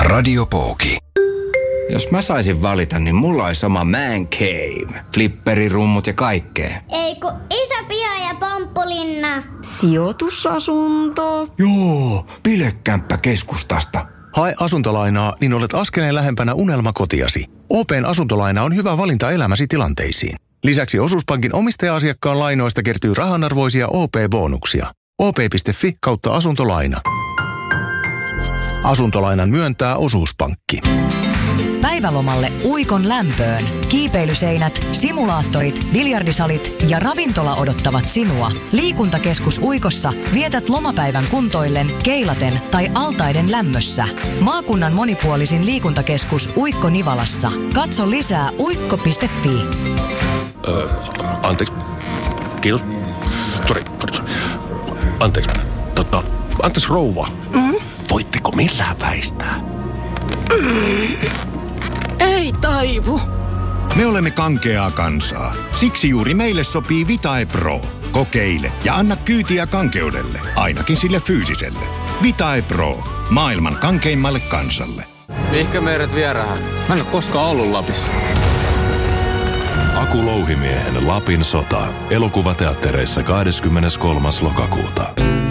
Radiopooki. Jos mä saisin valita, niin mulla olisi oma man cave. Flipperi, rummut ja kaikkea. Ei kun iso piha ja pomppulinna. Sijoitusasunto. Joo, bilekämppä keskustasta. Hae asuntolainaa, niin olet askeleen lähempänä unelmakotiasi. OP:n asuntolaina on hyvä valinta elämäsi tilanteisiin. Lisäksi Osuuspankin omistaja-asiakkaan lainoista kertyy rahanarvoisia OP-bonuksia. op.fi/asuntolaina. Asuntolainan myöntää Osuuspankki. Päivälomalle Uikon lämpöön. Kiipeilyseinät, simulaattorit, biljardisalit ja ravintola odottavat sinua. Liikuntakeskus Uikossa vietät lomapäivän kuntoillen, keilaten tai altaiden lämmössä. Maakunnan monipuolisin liikuntakeskus Uikko Nivalassa. Katso lisää uikko.fi. Anteeksi. Kiitos. Sori. Anteeksi. Anteeksi rouva. Voitteko millään väistää? Ei taivu. Me olemme kankeaa kansaa. Siksi juuri meille sopii Vitae Pro. Kokeile ja anna kyytiä kankeudelle, ainakin sille fyysiselle. Vitae Pro. Maailman kankeimmalle kansalle. Mihinkä meidät vierahan? Mä en ole koskaan ollut Lapissa. Aku Louhimiehen Lapin sota. Elokuvateattereissa 23. lokakuuta.